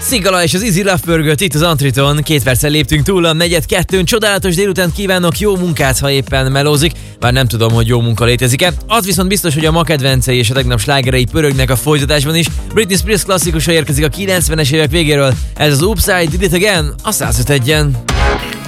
Szigala és az Easy Love pörgött itt az Antriton. 2 perccel léptünk túl a 4:02-n. Csodálatos délutánt kívánok, jó munkát, ha éppen melózik. Bár nem tudom, hogy jó munka létezik-e. Az viszont biztos, hogy a ma kedvencei és a tegnap slágerei pörögnek a folytatásban is. Britney Spears klasszikusa érkezik a 90-es évek végéről. Ez az Oops, I Did It Again a 105-en.